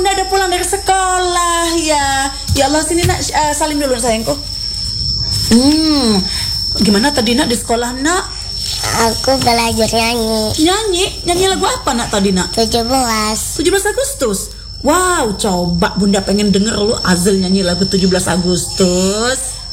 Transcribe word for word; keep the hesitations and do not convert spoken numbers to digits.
Bunda udah pulang dari sekolah ya. Ya Allah, sini nak, uh, salim dulu sayangku. Hmm, gimana tadi nak di sekolah nak? Aku belajar nyanyi. Nyanyi? Nyanyi lagu apa nak tadi nak? tujuh belas tujuh belas Agustus. Wow, coba Bunda pengen denger lu Azil nyanyi lagu tujuh belas Agustus.